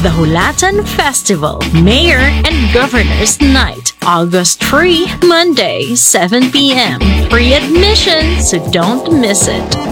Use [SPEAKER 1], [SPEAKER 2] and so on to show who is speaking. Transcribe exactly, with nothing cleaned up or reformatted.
[SPEAKER 1] the Hulatan Festival, Mayor and Governor's Night, August third, Monday, seven p m Free admission, so don't miss it.